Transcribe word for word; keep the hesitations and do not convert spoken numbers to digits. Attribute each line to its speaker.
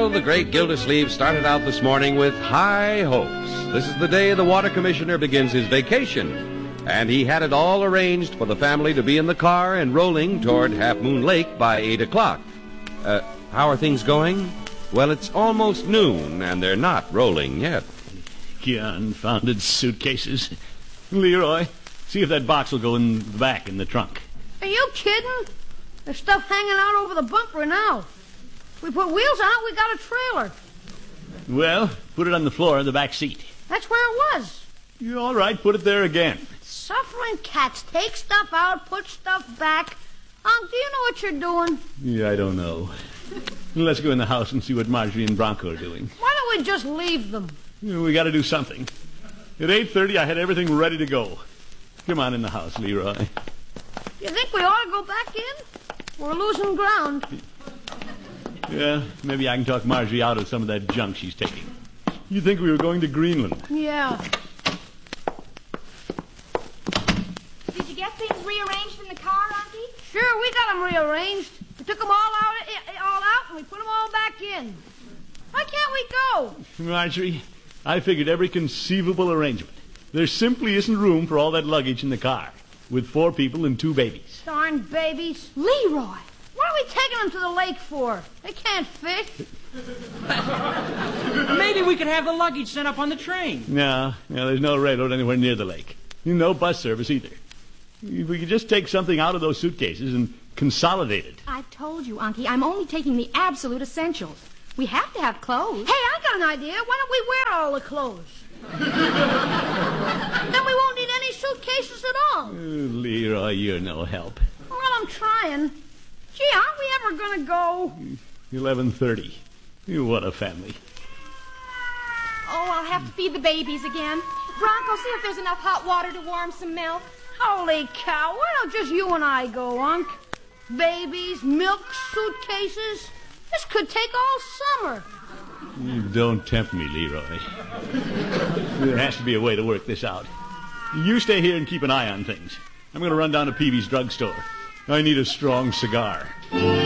Speaker 1: Well, the great Gildersleeve started out this morning with high hopes. This is the day the water commissioner begins his vacation, and he had it all arranged for the family to be in the car and rolling toward Half Moon Lake by eight o'clock. Uh, how are things going? Well, it's almost noon, and they're not rolling yet.
Speaker 2: Confounded suitcases. Leroy, see if that box will go in the back in the trunk.
Speaker 3: Are you kidding? There's stuff hanging out over the bumper now. We put wheels on it, we got a trailer.
Speaker 2: Well, put it on the floor in the back seat.
Speaker 3: That's where it was.
Speaker 2: You're all right, put it there again.
Speaker 3: Suffering cats take stuff out, put stuff back. Unc, do you know what you're doing?
Speaker 2: Yeah, I don't know. Let's go in the house and see what Marjorie and Bronco are doing.
Speaker 3: Why don't we just leave them?
Speaker 2: We got to do something. At eight thirty, I had everything ready to go. Come on in the house, Leroy.
Speaker 3: You think we ought to go back in? We're losing ground.
Speaker 2: Yeah, maybe I can talk Marjorie out of some of that junk she's taking. You think we were going to Greenland?
Speaker 3: Yeah.
Speaker 4: Did you get things rearranged in the car, Unky?
Speaker 3: Sure, we got them rearranged. We took them all out, all out, and we put them all back in. Why can't we go?
Speaker 2: Marjorie, I figured every conceivable arrangement. There simply isn't room for all that luggage in the car, with four people and two babies.
Speaker 3: Darn babies.
Speaker 4: Leroy!
Speaker 3: What are we taking them to the lake for? They can't fit.
Speaker 5: Maybe we could have the luggage sent up on the train.
Speaker 2: No, no, there's no railroad anywhere near the lake. No bus service either. If we could just take something out of those suitcases and consolidate it.
Speaker 4: I told you, Unky, I'm only taking the absolute essentials. We have to have clothes.
Speaker 3: Hey, I got an idea. Why don't we wear all the clothes? Then we won't need any suitcases at all.
Speaker 2: Oh, Leroy, you're no help.
Speaker 3: Well, I'm trying. Gee, aren't we ever going to go?
Speaker 2: eleven thirty. What a family.
Speaker 4: Oh, I'll have to feed the babies again. Bronco, see if there's enough hot water to warm some milk.
Speaker 3: Holy cow, why don't just you and I go, Unc? Babies, milk, suitcases. This could take all summer.
Speaker 2: Don't tempt me, Leroy. There has to be a way to work this out. You stay here and keep an eye on things. I'm going to run down to Peavy's drugstore. I need a strong cigar.